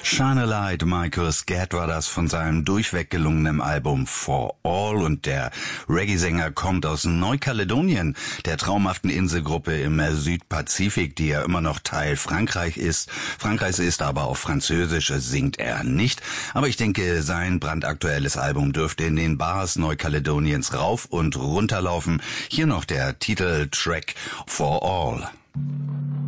Shine a Light, Michael Scadd war das von seinem durchweg gelungenen Album For All, und der Reggae-Sänger kommt aus Neukaledonien, der traumhaften Inselgruppe im Südpazifik, die ja immer noch Teil Frankreichs ist, aber auf Französisch singt er nicht. Aber ich denke, sein brandaktuelles Album dürfte in den Bars Neukaledoniens rauf und runterlaufen. Hier noch der Titeltrack For All.